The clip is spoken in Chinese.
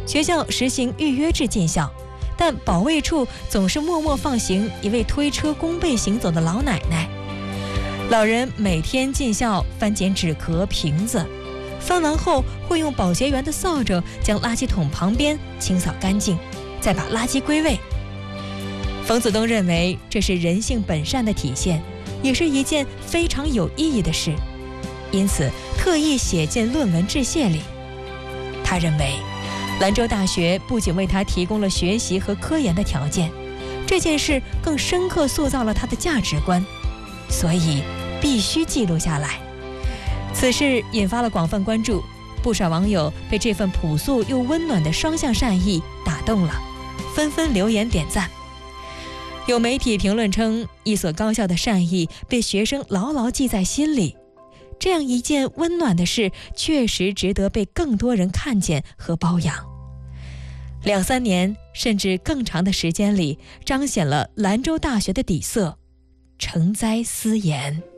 学校实行预约制进校，但保卫处总是默默放行一位推车弓背行走的老奶奶。老人每天进校翻捡纸壳、瓶子，翻完后会用保洁员的扫帚将垃圾桶旁边清扫干净，再把垃圾归位。冯子东认为这是人性本善的体现，也是一件非常有意义的事，因此特意写进论文致谢里。他认为兰州大学不仅为他提供了学习和科研的条件，这件事更深刻塑造了他的价值观，所以必须记录下来。此事引发了广泛关注，不少网友被这份朴素又温暖的双向善意打动了，纷纷留言点赞。有媒体评论称，一所高校的善意被学生牢牢记在心里，这样一件温暖的事确实值得被更多人看见和褒扬。2-3年甚至更长的时间里，彰显了兰州大学的底色，诚哉思言。